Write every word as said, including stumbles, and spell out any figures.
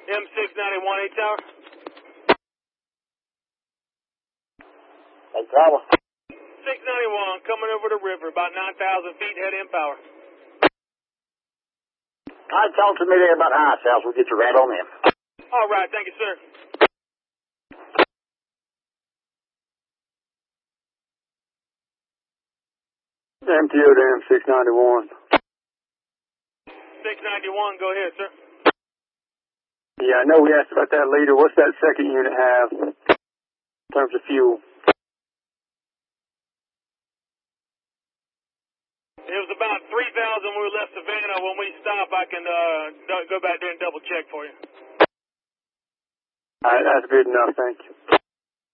M six ninety-one, eight tower. Hey, tower. six ninety-one, coming over the river, about nine thousand feet, head in power. All right, talk to me there about ice house. We'll get you right on in. All right, thank you, sir. M T O to M six ninety-one. six ninety-one, go ahead, sir. Yeah, I know we asked about that leader. What's that second unit have in terms of fuel? It was about three thousand when we left Savannah. When we stop, I can uh, go back there and double check for you. All right, that's good enough. Thank you.